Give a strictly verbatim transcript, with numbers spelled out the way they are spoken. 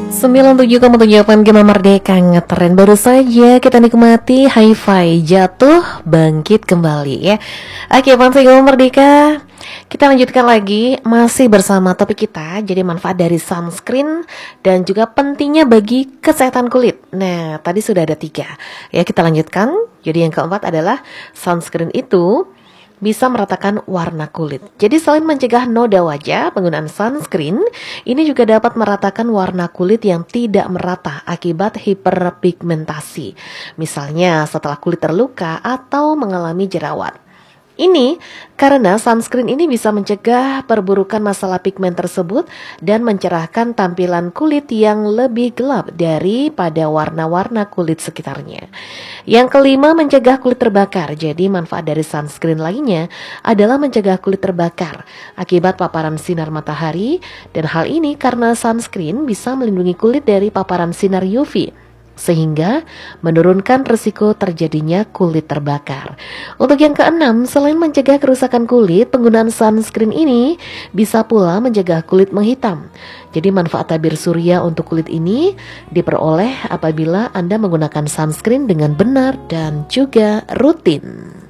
sembilan puluh tujuh koma tujuh F M Gema Merdeka ngetren. Baru saja kita nikmati Hi-Fi jatuh bangkit kembali ya. Oke, Pantai Gema Merdeka, kita lanjutkan lagi masih bersama topik kita, jadi manfaat dari sunscreen dan juga pentingnya bagi kesehatan kulit. Nah, tadi sudah ada tiga ya, kita lanjutkan. Jadi yang keempat adalah sunscreen itu bisa meratakan warna kulit. Jadi selain mencegah noda wajah, penggunaan sunscreen ini juga dapat meratakan warna kulit yang tidak merata akibat hiperpigmentasi. Misalnya setelah kulit terluka atau mengalami jerawat. Ini karena sunscreen ini bisa mencegah perburukan masalah pigmen tersebut dan mencerahkan tampilan kulit yang lebih gelap daripada warna-warna kulit sekitarnya. Yang kelima, mencegah kulit terbakar. Jadi manfaat dari sunscreen lainnya adalah mencegah kulit terbakar akibat paparan sinar matahari, dan hal ini karena sunscreen bisa melindungi kulit dari paparan sinar U V, sehingga menurunkan risiko terjadinya kulit terbakar. Untuk yang keenam, selain mencegah kerusakan kulit, penggunaan sunscreen ini bisa pula mencegah kulit menghitam. Jadi manfaat tabir surya untuk kulit ini diperoleh apabila Anda menggunakan sunscreen dengan benar dan juga rutin.